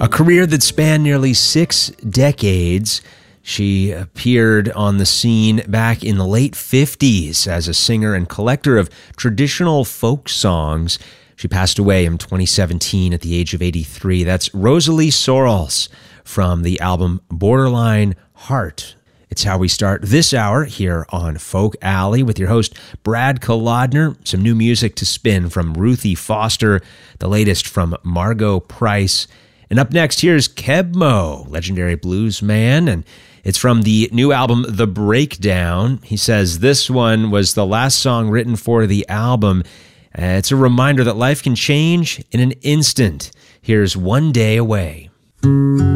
A career that spanned nearly 6 decades. She appeared on the scene back in the late 50s as a singer and collector of traditional folk songs. She passed away in 2017 at the age of 83. That's Rosalie Sorrells from the album Borderline Heart. It's how we start this hour here on Folk Alley with your host, Brad Kolodner. Some new music to spin from Ruthie Foster, the latest from Margo Price. And up next, here's Keb Mo, legendary blues man, and it's from the new album, The Breakdown. He says this one was the last song written for the album. It's a reminder that life can change in an instant. Here's One Day Away.